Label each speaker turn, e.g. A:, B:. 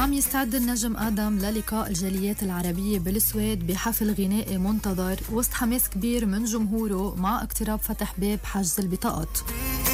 A: وعم يستعد النجم آدم للقاء الجاليات العربية بالسويد بحفل غنائي منتظر وسط حماس كبير من جمهوره مع اقتراب فتح باب حجز البطاقات.